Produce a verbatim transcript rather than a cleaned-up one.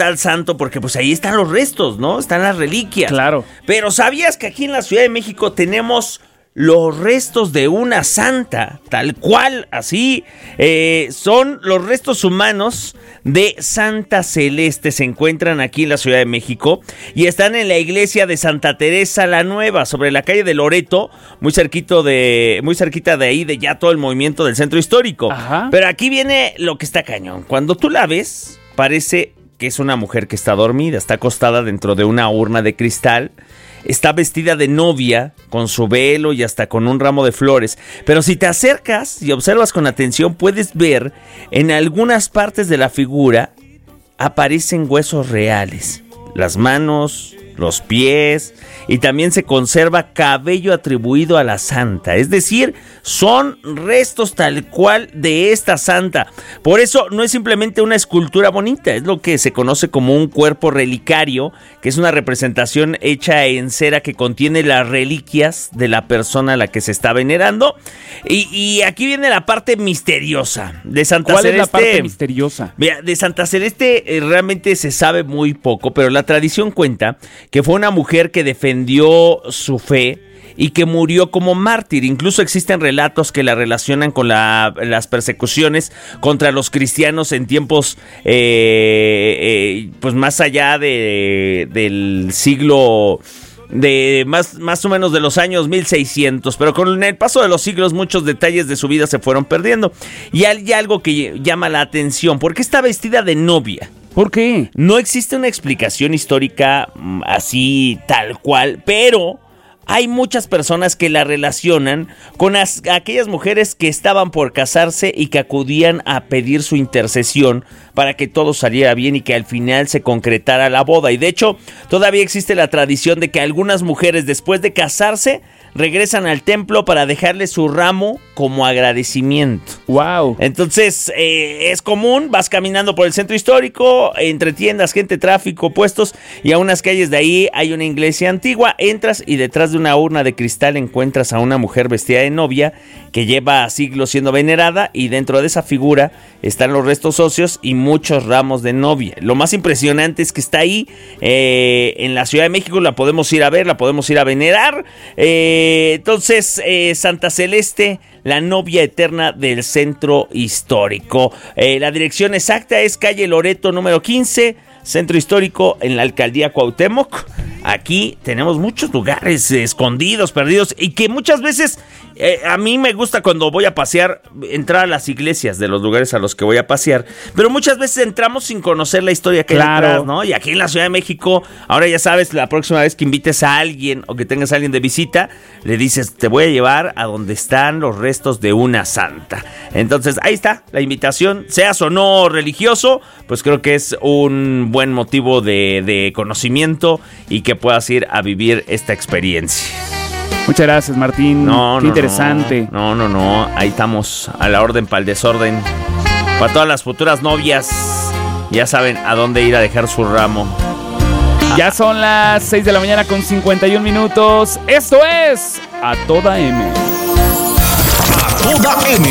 tal santo porque pues ahí están los restos, ¿no? Están las reliquias. Claro. Pero ¿sabías que aquí en la Ciudad de México tenemos los restos de una santa? Tal cual, así. Eh, son los restos humanos de Santa Celeste. Se encuentran aquí en la Ciudad de México y están en la iglesia de Santa Teresa la Nueva, sobre la calle de Loreto, muy cerquito de, muy cerquita de ahí, de ya todo el movimiento del centro histórico. Ajá. Pero aquí viene lo que está cañón. Cuando tú la ves, parece que es una mujer que está dormida, está acostada dentro de una urna de cristal. Está vestida de novia, con su velo y hasta con un ramo de flores. Pero si te acercas y observas con atención, puedes ver en algunas partes de la figura aparecen huesos reales. Las manos, los pies, y también se conserva cabello atribuido a la santa. Es decir, son restos tal cual de esta santa. Por eso no es simplemente una escultura bonita, es lo que se conoce como un cuerpo relicario, que es una representación hecha en cera que contiene las reliquias de la persona a la que se está venerando. Y, y aquí viene la parte misteriosa de Santa ¿Cuál Celeste. es la parte misteriosa? Mira, de Santa Celeste eh, realmente se sabe muy poco, pero la tradición cuenta que fue una mujer que defendió su fe y que murió como mártir. Incluso existen relatos que la relacionan con la, las persecuciones contra los cristianos en tiempos eh, eh, pues más allá de, del siglo de más, más o menos de los años mil seiscientos, pero con el paso de los siglos muchos detalles de su vida se fueron perdiendo. Y hay algo que llama la atención: ¿por qué está vestida de novia? ¿Por qué? No existe una explicación histórica mm, así tal cual, pero hay muchas personas que la relacionan con as- aquellas mujeres que estaban por casarse y que acudían a pedir su intercesión para que todo saliera bien y que al final se concretara la boda. Y de hecho, todavía existe la tradición de que algunas mujeres, después de casarse, regresan al templo para dejarle su ramo como agradecimiento. Wow. Entonces, eh, es común, vas caminando por el centro histórico, entre tiendas, gente, tráfico, puestos, y a unas calles de ahí hay una iglesia antigua. Entras y detrás de una urna de cristal encuentras a una mujer vestida de novia que lleva siglos siendo venerada, y dentro de esa figura están los restos óseos y muchos ramos de novia. Lo más impresionante es que está ahí eh, en la Ciudad de México, la podemos ir a ver, la podemos ir a venerar. Eh, entonces, eh, Santa Celeste, la novia eterna del centro histórico. Eh, la dirección exacta es calle Loreto número quince, centro histórico, en la alcaldía Cuauhtémoc. Aquí tenemos muchos lugares eh, escondidos, perdidos, y que muchas veces eh, a mí me gusta cuando voy a pasear entrar a las iglesias de los lugares a los que voy a pasear, pero muchas veces entramos sin conocer la historia que Claro. hay detrás, ¿no? Y aquí en la Ciudad de México, ahora ya sabes, la próxima vez que invites a alguien o que tengas a alguien de visita, le dices: te voy a llevar a donde están los restos de una santa. Entonces ahí está la invitación, seas o no religioso, pues creo que es un buen motivo de, de conocimiento y que puedas ir a vivir esta experiencia. Muchas gracias, Martín. No, Qué no, interesante. No, no, no, ahí estamos a la orden para el desorden. Para todas las futuras novias, ya saben a dónde ir a dejar su ramo. Ya son las seis de la mañana con cincuenta y un minutos. Esto es A Toda M. A Toda M.